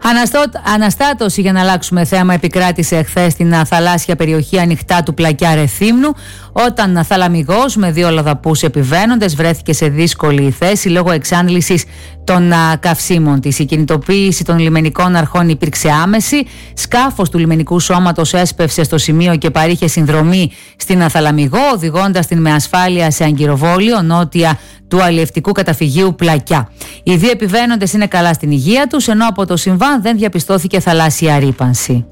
Αναστάτωση, για να αλλάξουμε θέμα, επικράτησε εχθές στην θαλάσσια περιοχή ανοιχτά του Πλακιά Ρεθύμνου, όταν θαλαμιγός με 2 λαδαπούς επιβαίνοντες βρέθηκε σε δύσκολη θέση λόγω εξάντλησης των καυσίμων της. Η κινητοποίηση των λιμενικών αρχών υπήρξε άμεση. Σκάφος του λιμενικού σώματος έσπευσε στο σημείο και παρήχε συνδρομή στην θαλαμιγό, οδηγώντας την με ασφάλεια σε αγκυροβόλιο νότια του αλλιευτικού καταφυγίου Πλακιά. Οι 2 επιβαίνοντες είναι καλά στην υγεία τους, ενώ από το συμβάν δεν διαπιστώθηκε θαλάσσια ρύπανση.